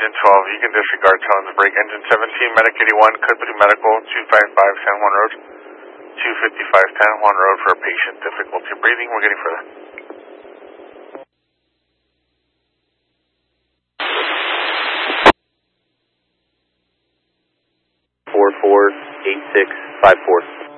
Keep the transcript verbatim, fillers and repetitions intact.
engine twelve, you can disregard tones break. Engine seventeen, Medic eighty-one, Could Be Medical, two five five San Juan Road, two fifty-five San Juan Road for a patient, difficulty breathing. We're getting further. four four eight six five four.